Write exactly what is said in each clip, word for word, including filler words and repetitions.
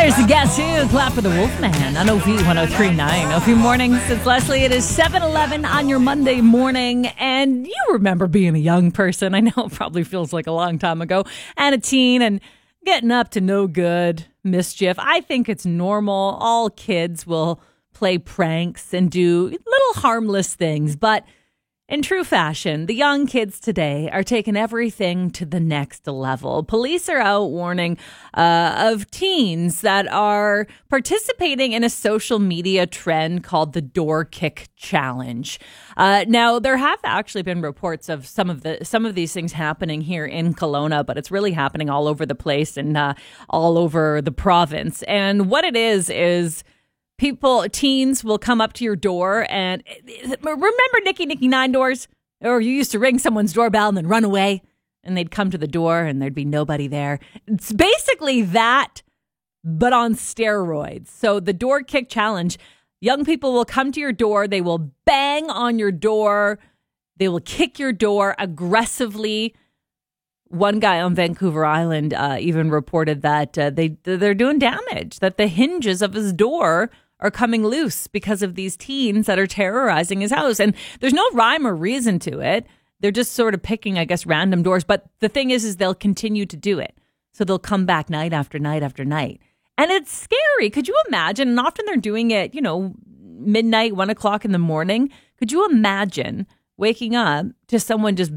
There's the Guess Who, Clap for the Wolfman on O V ten thirty-nine. O V Mornings, it's Leslie. It is seven eleven on your Monday morning, and you remember being a young person. I know it probably feels like a long time ago, and a teen, and getting up to no good mischief. I think it's normal. All kids will play pranks and do little harmless things, but in true fashion, the young kids today are taking everything to the next level. Police are out warning uh, of teens that are participating in a social media trend called the Door Kick Challenge. Uh, now, there have actually been reports of some of the some of these things happening here in Kelowna, but it's really happening all over the place and uh, all over the province. And what it is is people, teens will come up to your door and remember Nicky Nicky Nine Doors? Or you used to ring someone's doorbell and then run away and they'd come to the door and there'd be nobody there. It's basically that, but on steroids. So the Door Kick Challenge, young people will come to your door. They will bang on your door. They will kick your door aggressively. One guy on Vancouver Island uh, even reported that uh, they, they're doing damage, that the hinges of his door are coming loose because of these teens that are terrorizing his house. And there's no rhyme or reason to it. They're just sort of picking, I guess, random doors. But the thing is, is they'll continue to do it. So they'll come back night after night after night. And it's scary. Could you imagine? And often they're doing it, you know, midnight, one o'clock in the morning. Could you imagine waking up to someone just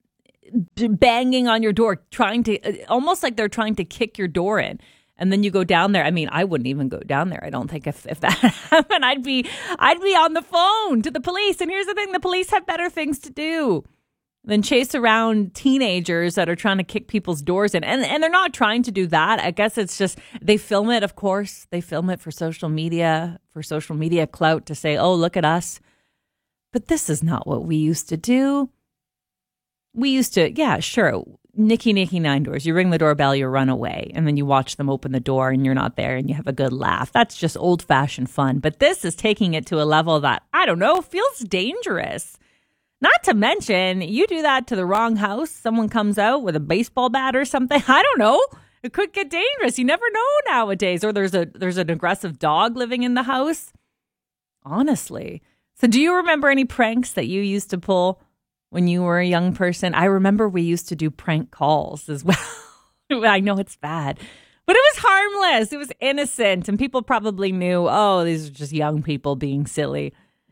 banging on your door, trying to, almost like they're trying to kick your door in? And then you go down there. I mean, I wouldn't even go down there. I don't think if, if that happened, I'd be I'd be on the phone to the police. And here's the thing, the police have better things to do than chase around teenagers that are trying to kick people's doors in. And and they're not trying to do that. I guess it's just, they film it, of course. They film it for social media, for social media clout to say, oh, look at us. But this is not what we used to do. We used to, yeah, sure. Nicky Nicky Nine Doors. You ring the doorbell, you run away, and then you watch them open the door and you're not there and you have a good laugh. That's just old fashioned fun. But this is taking it to a level that, I don't know, feels dangerous. Not to mention, you do that to the wrong house. Someone comes out with a baseball bat or something. I don't know. It could get dangerous. You never know nowadays. Or there's a there's an aggressive dog living in the house. Honestly. So do you remember any pranks that you used to pull when you were a young person? I remember we used to do prank calls as well. I know it's bad, but it was harmless. It was innocent. And people probably knew, oh, these are just young people being silly.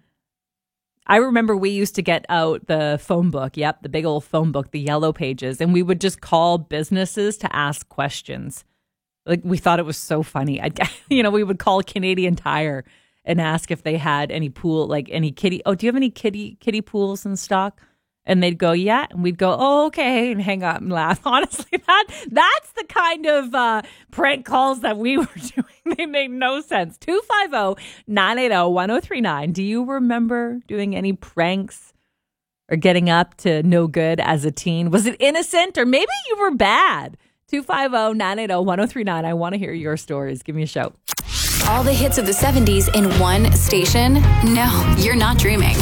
I remember we used to get out the phone book. Yep, the big old phone book, the yellow pages. And we would just call businesses to ask questions. Like, we thought it was so funny. I, you know, we would call Canadian Tire and ask if they had any pool, like any kiddie. Oh, do you have any kiddie kiddie pools in stock? And they'd go, yeah. And we'd go, oh, okay. And hang up and laugh. Honestly, that that's the kind of uh, prank calls that we were doing. They made no sense. two five zero, nine eight zero, one zero three nine. Do you remember doing any pranks or getting up to no good as a teen? Was it innocent or maybe you were bad? two five zero, nine eight zero, one zero three nine. I want to hear your stories. Give me a shout. All the hits of the seventies in one station? No, you're not dreaming.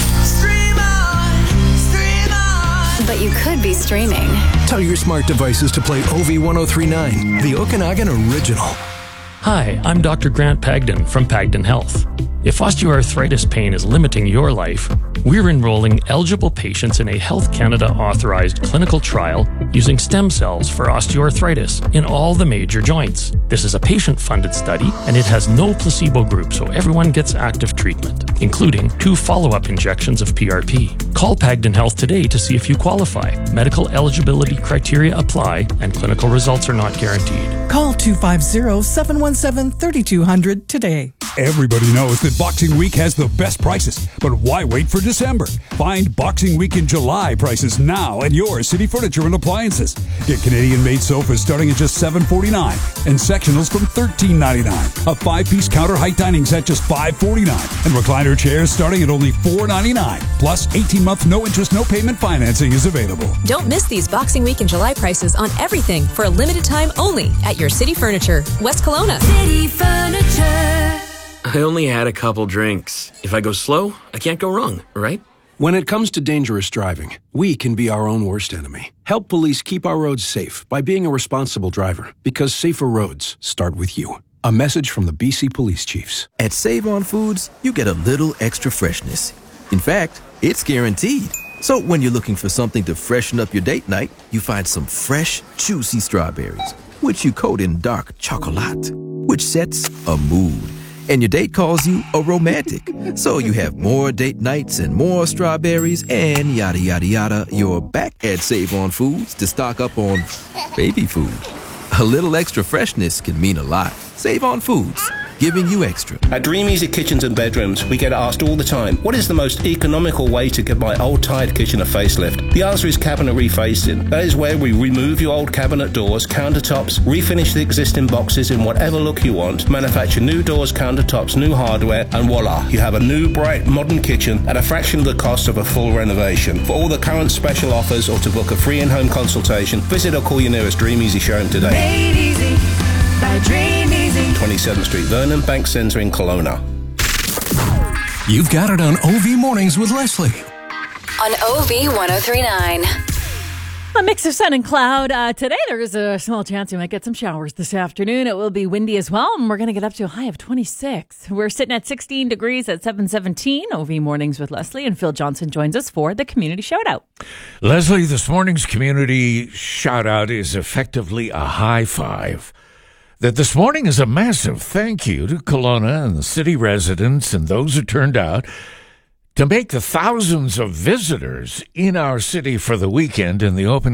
But you could be streaming. Tell your smart devices to play O V ten thirty-nine, the Okanagan original. Hi, I'm Doctor Grant Pagden from Pagden Health. If osteoarthritis pain is limiting your life, we're enrolling eligible patients in a Health Canada authorized clinical trial using stem cells for osteoarthritis in all the major joints. This is a patient-funded study and it has no placebo group, so everyone gets active treatment, including two follow-up injections of P R P. Call Pagden Health today to see if you qualify. Medical eligibility criteria apply and clinical results are not guaranteed. Call two five zero, seven one seven, three two zero zero today. Everybody knows that Boxing Week has the best prices, but why wait for December? Find Boxing Week in July prices now at your City Furniture and Appliances. Get Canadian-made sofas starting at just seven forty-nine and sectionals from thirteen ninety-nine. A five-piece counter height dining set just five forty-nine and recliner chairs starting at only four ninety-nine. Plus, eighteen-month no-interest, no-payment financing is available. Don't miss these Boxing Week in July prices on everything for a limited time only at your City Furniture, West Kelowna. City Furniture. I only had a couple drinks. If I go slow, I can't go wrong, right? When it comes to dangerous driving, we can be our own worst enemy. Help police keep our roads safe by being a responsible driver, because safer roads start with you. A message from the B C Police Chiefs. At Save On Foods, you get a little extra freshness. In fact, it's guaranteed. So when you're looking for something to freshen up your date night, you find some fresh, juicy strawberries, which you coat in dark chocolate, which sets a mood. And your date calls you a romantic. So you have more date nights and more strawberries and yada, yada, yada. You're back at Save On Foods to stock up on baby food. A little extra freshness can mean a lot. Save On Foods, giving you extra. At Dream Easy Kitchens and Bedrooms, we get asked all the time, what is the most economical way to give my old tired kitchen a facelift? The answer is cabinet refacing. That is where we remove your old cabinet doors, countertops, refinish the existing boxes in whatever look you want, manufacture new doors, countertops, new hardware, and voila, you have a new, bright, modern kitchen at a fraction of the cost of a full renovation. For all the current special offers or to book a free in-home consultation, visit or call your nearest Dream Easy showroom today. Made easy by Dream Easy. twenty-seventh Street, Vernon Bank Centre in Kelowna. You've got it on O V Mornings with Leslie. On O V ten thirty-nine. A mix of sun and cloud. Uh, today, there is a small chance we might get some showers this afternoon. It will be windy as well, and we're going to get up to a high of twenty-six. We're sitting at sixteen degrees at seven seventeen. O V Mornings with Leslie, and Phil Johnson joins us for the Community Shoutout. Leslie, this morning's Community Shoutout is effectively a high five. That this morning is a massive thank you to Kelowna and the city residents and those who turned out to make the thousands of visitors in our city for the weekend and the opening